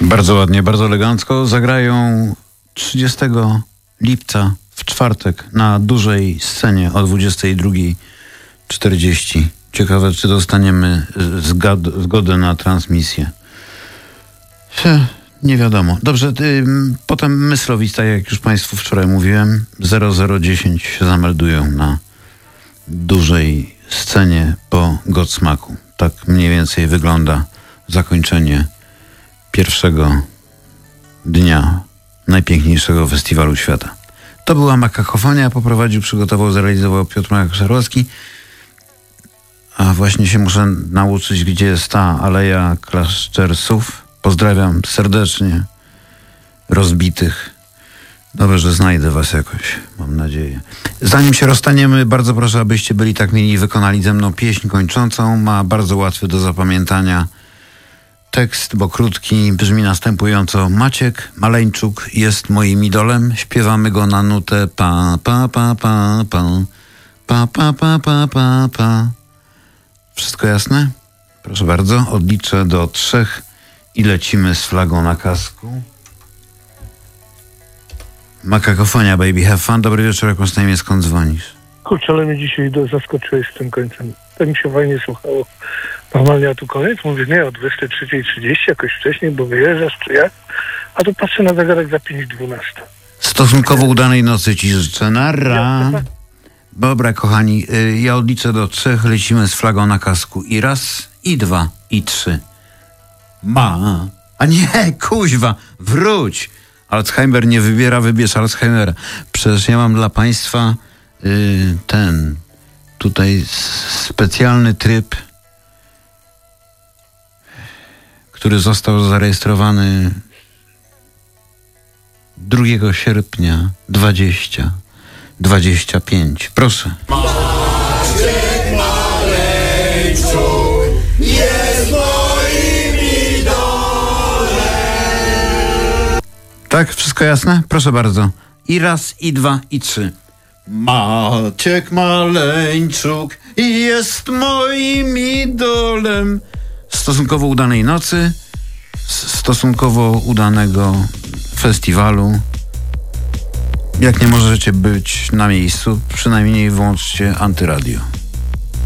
Bardzo ładnie, bardzo elegancko. Zagrają 30 lipca w czwartek na dużej scenie o 22:40. Ciekawe, czy dostaniemy zgodę na transmisję. Nie wiadomo. Dobrze, potem Myslowic, tak jak już Państwu wczoraj mówiłem, 0010 się zameldują na dużej scenie po Godsmaku. Tak mniej więcej wygląda zakończenie pierwszego dnia najpiękniejszego festiwalu świata. To była Makakofonia, poprowadził, przygotował, zrealizował Piotr Majak-Szarłowski. A właśnie się muszę nauczyć, gdzie jest ta Aleja Klaszczersów. Pozdrawiam serdecznie rozbitych. Dobrze, że znajdę was jakoś, mam nadzieję. Zanim się rozstaniemy, bardzo proszę, abyście byli tak mili i wykonali ze mną pieśń kończącą. Ma bardzo łatwy do zapamiętania tekst, bo krótki, brzmi następująco. Maciek Maleńczuk jest moim idolem. Śpiewamy go na nutę pa, pa, pa, pa, pa, pa, pa, pa, pa, pa, pa. Wszystko jasne? Proszę bardzo, odliczę do 3 i lecimy z flagą na kasku. Makakofonia, baby, have fun. Dobry wieczór, jak masz na imię, skąd dzwonisz? Kurczę, ale mnie dzisiaj zaskoczyłeś z tym końcem. Tak mi się fajnie słuchało. Normalnie, a tu koniec? Mówię, nie, o 23:30, jakoś wcześniej, bo wyjeżdżasz, czy jak? A tu patrzę na zegarek za 5:12. Stosunkowo udanej nocy ci życzę. Narra. Dobra, kochani, ja odliczę do 3, lecimy z flagą na kasku. I 1, i 2, i 3. A nie, kuźwa, wróć. Alzheimer nie wybiera, wybierz Alzheimera. Przecież ja mam dla państwa tutaj specjalny tryb, który został zarejestrowany 2 sierpnia 2025. Proszę. Maciek Maleńczuk jest moim idolem. Tak, wszystko jasne? Proszę bardzo. I 1, i 2, i 3. Maciek Maleńczuk jest moim idolem. Stosunkowo udanej nocy, stosunkowo udanego festiwalu. Jak nie możecie być na miejscu, przynajmniej włączcie Antyradio.